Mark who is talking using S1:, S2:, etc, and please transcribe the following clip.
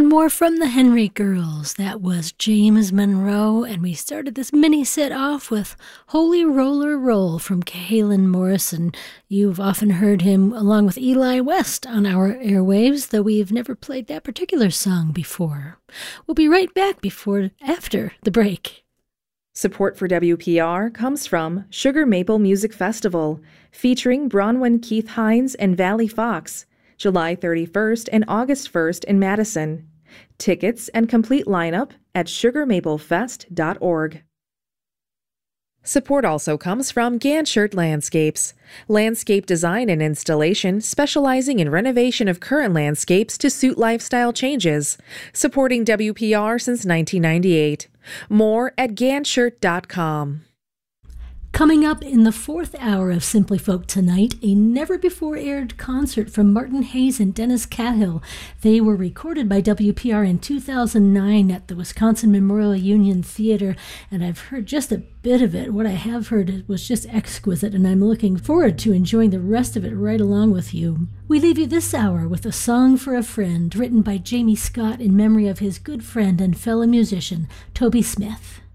S1: One more from the Henry Girls. That was James Monroe, and we started this mini set off with Holy Roller Roll from Cahalan Morrison. You've often heard him along with Eli West on our airwaves, though we've never played that particular song before. We'll be right back after the break.
S2: Support for WPR comes from Sugar Maple Music Festival, featuring Bronwyn Keith Hines and Valley Fox, July 31st and August 1st in Madison. Tickets and complete lineup at sugarmaplefest.org. Support also comes from Ganshert Landscapes, landscape design and installation specializing in renovation of current landscapes to suit lifestyle changes, supporting WPR since 1998. More at ganshert.com.
S1: Coming up in the fourth hour of Simply Folk tonight, a never-before-aired concert from Martin Hayes and Dennis Cahill. They were recorded by WPR in 2009 at the Wisconsin Memorial Union Theater, and I've heard just a bit of it. What I have heard was just exquisite, and I'm looking forward to enjoying the rest of it right along with you. We leave you this hour with A Song for a Friend, written by Jamie Scott in memory of his good friend and fellow musician, Toby Smith.